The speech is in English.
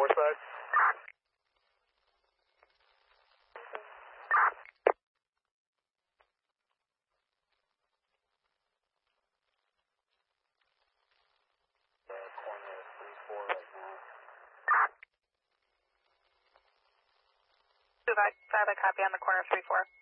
side. Corner 3-4 right now. I have a copy on the corner 3-4.